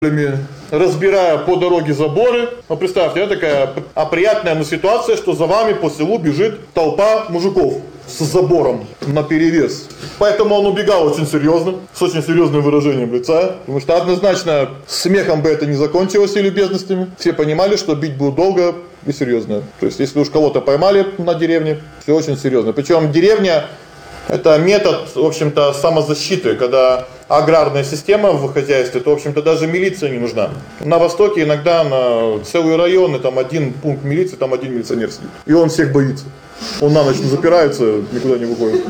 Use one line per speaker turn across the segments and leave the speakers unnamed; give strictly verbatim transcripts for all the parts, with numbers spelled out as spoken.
разбирая по дороге заборы. Ну, представьте, это такая а приятная ну, ситуация, что за вами по селу бежит толпа мужиков с забором наперевес. Поэтому он убегал очень серьезно, с очень серьезным выражением лица, потому что однозначно смехом бы это не закончилось и любезностями. Все понимали, что бить будут долго и серьезно. То есть, если уж кого-то поймали на деревне, все очень серьезно. Причем деревня — это метод, в общем-то, самозащиты, когда аграрная система в хозяйстве, то, в общем-то, даже милиция не нужна. На Востоке иногда на целые районы, там один пункт милиции, там один милиционер сидит. И он всех боится. Он на ночь не запирается, никуда не выходит.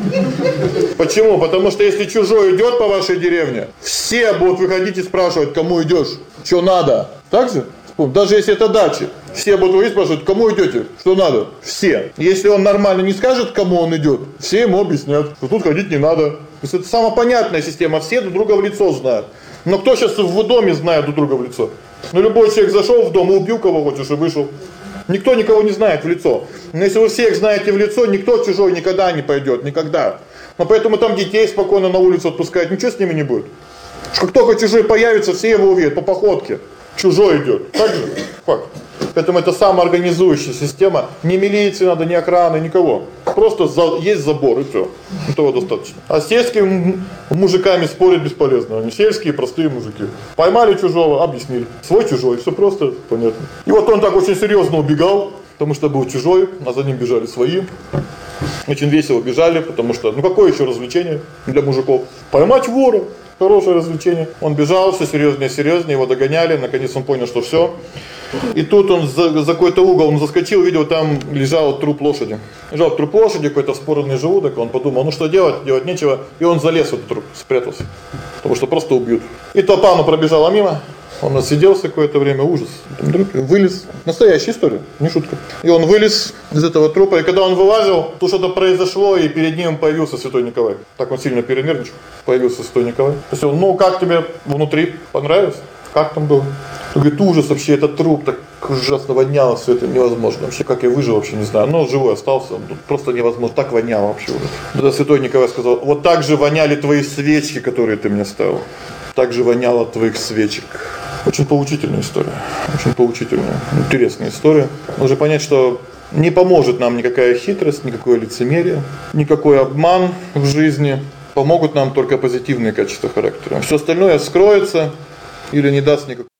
Почему? Потому что если чужой идет по вашей деревне, все будут выходить и спрашивать, кому идешь, что надо. Так же? Даже если это дача, все будут выходить и спрашивать, кому идете, что надо. Все. Если он нормально не скажет, кому он идет, все ему объяснят, что тут ходить не надо. То есть это самая понятная система, все друг друга в лицо знают. Но кто сейчас в доме знает друг друга в лицо? Ну любой человек зашел в дом и убил кого хочешь и вышел. Никто никого не знает в лицо. Но если вы всех знаете в лицо, никто чужой никогда не пойдет, никогда. Но поэтому там детей спокойно на улицу отпускают, ничего с ними не будет. Как только чужой появится, все его увидят по походке. Чужой идет. Так же? Факт. Поэтому это самоорганизующая система. Ни милиции надо, ни охраны, никого. Просто за, есть забор и все. Этого достаточно. А с сельскими мужиками спорить бесполезно. Они сельские, простые мужики. Поймали чужого, объяснили. Свой чужой, все просто, понятно. И вот он так очень серьезно убегал, потому что был чужой, а за ним бежали свои. Очень весело бежали, потому что, ну какое еще развлечение для мужиков? Поймать вора. Хорошее развлечение. Он бежал, все серьезнее и серьезнее, его догоняли, наконец он понял, что все. И тут он за, за какой-то угол, он заскочил, видел, там лежал труп лошади. Лежал труп лошади, какой-то вспоротный желудок, он подумал, ну что делать, делать нечего, и он залез в этот труп, спрятался, потому что просто убьют. И толпа ну, пробежала мимо, он отсиделся какое-то время, ужас. Вылез, настоящая история, не шутка. И он вылез из этого трупа, и когда он вылазил, то что-то произошло, и перед ним появился святой Николай. Так он сильно перенервничал, появился святой Николай. То есть он, ну как тебе внутри, понравилось? Как там было? Он говорит, ужас вообще, этот труп так ужасно воняло, все это невозможно. Вообще, как я выжил, вообще не знаю. Но живой остался, просто невозможно, так воняло вообще. Тогда святой Николай сказал, вот так же воняли твои свечки, которые ты мне ставил. Так же воняло от твоих свечек. Очень поучительная история, очень поучительная, интересная история. Нужно понять, что не поможет нам никакая хитрость, никакое лицемерие, никакой обман в жизни. Помогут нам только позитивные качества характера. Все остальное скроется или не даст никакого.